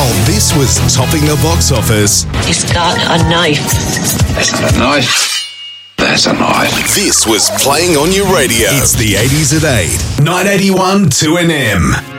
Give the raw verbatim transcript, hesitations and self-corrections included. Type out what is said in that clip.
While this was topping the box office, He's got a knife. That's not a knife. That's a knife. This was playing on your radio. It's the eighties at eight. nine eighty-one two N M.